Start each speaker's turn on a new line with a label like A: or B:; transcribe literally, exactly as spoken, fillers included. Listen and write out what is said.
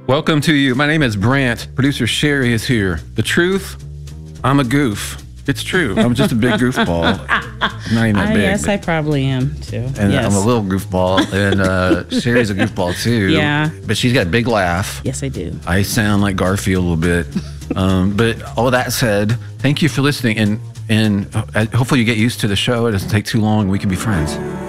A: Welcome to you. My name is Brant. Producer Sherry is here. The truth, I'm a goof. It's true. I'm just a big goofball. I'm not even that
B: I,
A: big.
B: yes, I probably am too.
A: And
B: yes.
A: I'm a little goofball. And uh, Sherry's a goofball too.
B: Yeah.
A: But she's got a big laugh.
B: Yes, I do.
A: I sound like Garfield a little bit. um, but all that said, thank you for listening. And, and uh, hopefully you get used to the show. It doesn't take too long. We can be friends.